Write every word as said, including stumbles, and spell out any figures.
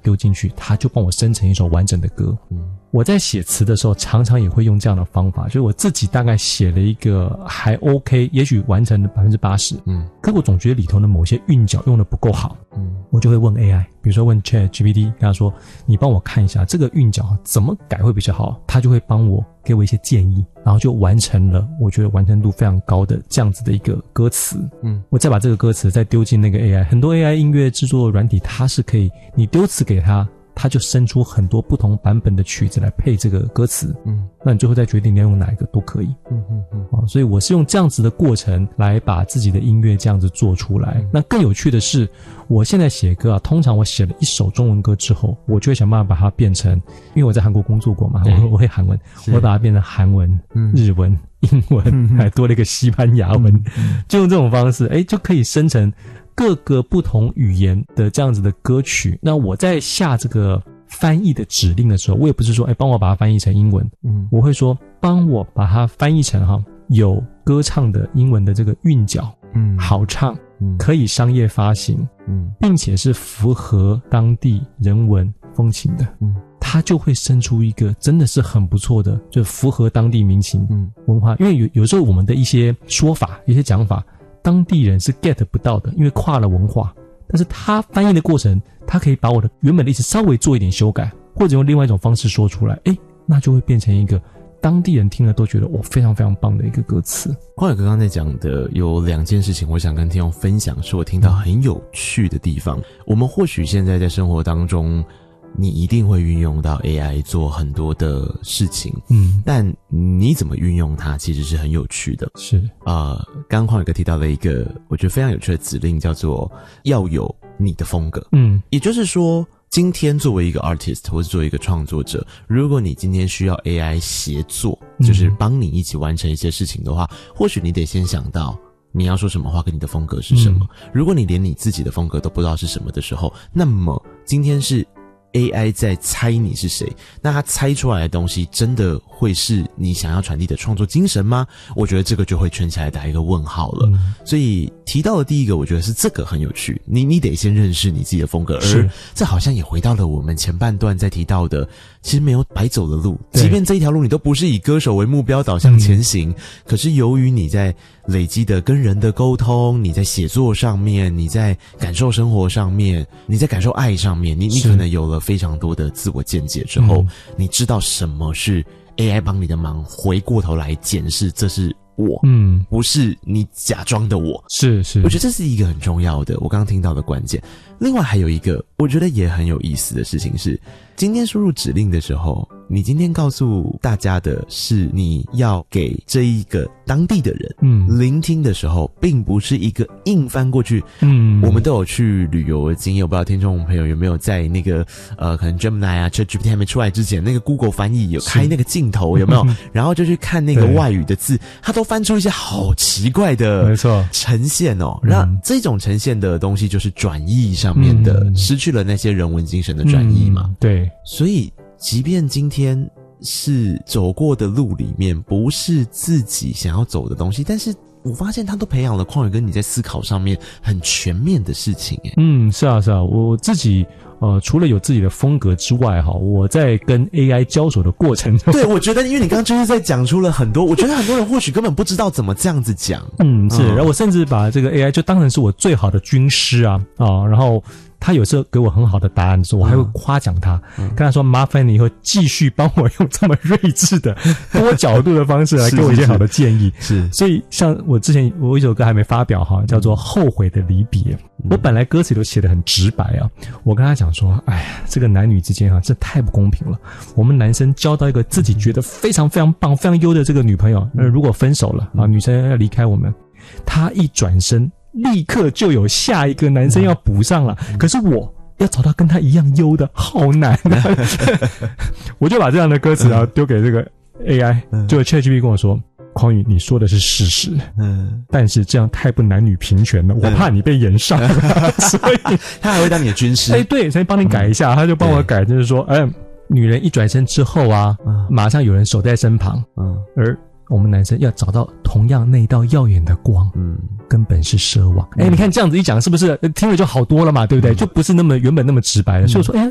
丢进去，它就帮我生成一首完整的歌。嗯，我在写词的时候常常也会用这样的方法，就是我自己大概写了一个还 OK， 也许完成了 百分之八十， 嗯，可我总觉得里头的某些韵脚用的不够好，嗯，我就会问 A I， 比如说问 Chat G P T， 跟他说你帮我看一下这个韵脚怎么改会比较好，他就会帮我给我一些建议，然后就完成了我觉得完成度非常高的这样子的一个歌词。嗯，我再把这个歌词再丢进那个 A I， 很多 A I 音乐制作软体它是可以你丢词给它，它就生出很多不同版本的曲子来配这个歌词。嗯，那你最后再决定你要用哪一个都可以。嗯嗯嗯、哦。所以我是用这样子的过程来把自己的音乐这样子做出来。嗯、那更有趣的是，我现在写歌啊，通常我写了一首中文歌之后，我就会想办法把它变成，因为我在韩国工作过嘛，我我会韩文，我会把它变成韩文、嗯、日文、英文，嗯、还多了一个西班牙文，嗯、就用这种方式，诶，就可以生成各个不同语言的这样子的歌曲。那我在下这个翻译的指令的时候，我也不是说，哎，帮我把它翻译成英文，嗯，我会说，帮我把它翻译成哈有歌唱的英文的这个韵脚，嗯，好唱，嗯，可以商业发行，嗯，并且是符合当地人文风情的，嗯，它就会生出一个真的是很不错的，就符合当地民情，嗯，文化。因为有有时候我们的一些说法、一些讲法，当地人是 get 不到的，因为跨了文化。但是他翻译的过程，他可以把我的原本的意思稍微做一点修改，或者用另外一种方式说出来，诶，那就会变成一个当地人听了都觉得我非常非常棒的一个歌词。 光友哥刚才讲的有两件事情，我想跟听众分享，是我听到很有趣的地方。我们或许现在在生活当中，你一定会运用到 A I 做很多的事情，嗯，但你怎么运用它其实是很有趣的。 是呃，刚刚邝宇哥提到了一个我觉得非常有趣的指令，叫做要有你的风格。嗯，也就是说，今天作为一个 artist 或是作为一个创作者，如果你今天需要 A I 协作，就是帮你一起完成一些事情的话，或许你得先想到你要说什么话跟你的风格是什么。嗯，如果你连你自己的风格都不知道是什么的时候，那么今天是A I 在猜你是谁，那它猜出来的东西真的会是你想要传递的创作精神吗？我觉得这个就会圈起来打一个问号了。嗯，所以提到的第一个，我觉得是这个很有趣，你你得先认识你自己的风格，而这好像也回到了我们前半段在提到的，其实没有白走的路，即便这一条路你都不是以歌手为目标导向前行，嗯，可是由于你在累积的跟人的沟通，你在写作上面，你在感受生活上面，你在感受爱上面，你你可能有了非常多的自我见解之后，嗯，你知道什么是 A I 帮你的忙，回过头来检视这是我，嗯，不是你假装的我， 是是， 我觉得这是一个很重要的，我刚刚听到的关键。另外还有一个我觉得也很有意思的事情是，今天输入指令的时候，你今天告诉大家的是你要给这一个当地的人，嗯，聆听的时候，并不是一个硬翻过去。嗯，我们都有去旅游的经验，我不知道听众朋友有没有在那个呃，可能 Gemini 啊 ChatGPT 还没出来之前，那个 Google 翻译有开那个镜头有没有？然后就去看那个外语的字，它都翻出一些好奇怪的， 没错， 呈现哦。那这种呈现的东西就是转译上面的，嗯，失去了那些人文精神的转译嘛。 嗯，对， 所以即便今天是走过的路里面不是自己想要走的东西，但是我发现他都培养了邝宇跟你在思考上面很全面的事情耶。 嗯，是啊是啊，我自己呃除了有自己的风格之外哈，我在跟 A I 交手的过程中， 对，我觉得因为你刚刚就是在讲出了很多，我觉得很多人或许根本不知道怎么这样子讲。 嗯，是，然后我甚至把这个 A I 就当成是我最好的军师啊啊，然后他有时候给我很好的答案的时候，我还会夸奖他，嗯，跟他说麻烦你以后继续帮我用这么睿智的多角度的方式来给我一些好的建议。 是, 是, 是， 所以像我之前我一首歌还没发表哈，叫做《后悔的离别》，嗯，我本来歌词都写得很直白啊，我跟他讲说，哎呀，这个男女之间啊，这太不公平了。我们男生交到一个自己觉得非常非常棒、非常优的这个女朋友，那如果分手了啊，女生要离开我们，他一转身，立刻就有下一个男生要补上了，嗯，可是我要找到跟他一样优的，好难啊！我就把这样的歌词啊丢给这个 A I，嗯，就 ChatGPT 跟我说，匡宇，你说的是事实，嗯，但是这样太不男女平权了，我怕你被延上，嗯，所以他还会当你的军师。 哎，对，所以帮你改一下，嗯，他就帮我改，就是说，哎，女人一转身之后啊，嗯，马上有人守在身旁，嗯，而我们男生要找到同样那一道耀眼的光，嗯，根本是奢望。哎，你看这样子一讲，是不是听了就好多了嘛？对不对？嗯，就不是那么原本那么直白了。所以我说，哎，